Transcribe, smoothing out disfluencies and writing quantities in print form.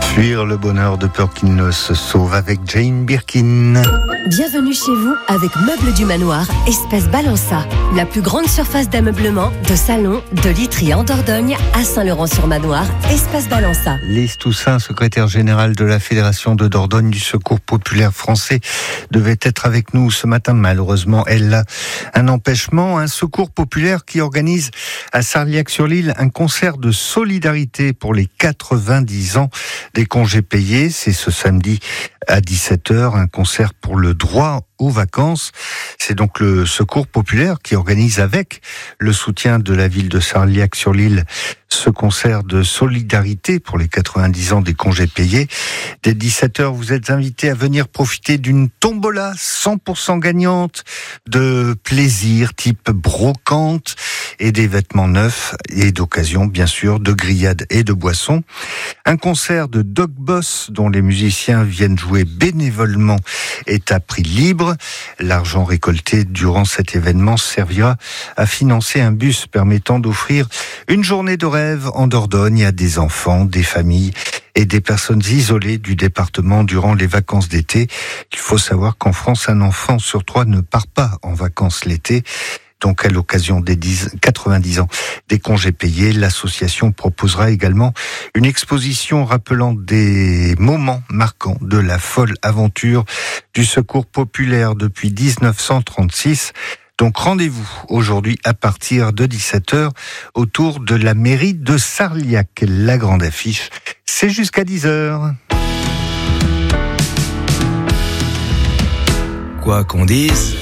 Fuir le bonheur de peur qu'il ne se sauve avec Jane Birkin. Bienvenue chez vous avec Meubles du Manoir, Espace Balança. La plus grande surface d'ameublement, de salon, de literie en Dordogne, à Saint-Laurent-sur-Manoir, Espace Balança. Lise Toussaint, secrétaire générale de la Fédération de Dordogne du Secours Populaire Français, devait être avec nous ce matin. Malheureusement, elle a un empêchement. Un secours populaire qui organise à Sarliac-sur-l'Île un concert de solidarité pour les 90 ans des congés payés. C'est ce samedi à 17h, un concert pour le droit aux vacances. C'est donc le Secours populaire qui organise avec le soutien de la ville de Sarliac-sur-l'Île ce concert de solidarité pour les 90 ans des congés payés. Dès 17h, vous êtes invités à venir profiter d'une tombola 100% gagnante, de plaisir type brocante et des vêtements neufs et d'occasion, bien sûr, de grillades et de boissons. Un concert de Dog Boss dont les musiciens viennent jouer bénévolement est à prix libre. L'argent récolté durant cet événement servira à financer un bus permettant d'offrir une journée de rêve en Dordogne à des enfants, des familles et des personnes isolées du département durant les vacances d'été. Il faut savoir qu'en France, un enfant sur 3 ne part pas en vacances l'été. Donc, à l'occasion des 90 ans des congés payés, l'association proposera également une exposition rappelant des moments marquants de la folle aventure du secours populaire depuis 1936. Donc, rendez-vous aujourd'hui à partir de 17h autour de la mairie de Sarliac. La grande affiche, c'est jusqu'à 10h. Quoi qu'on dise,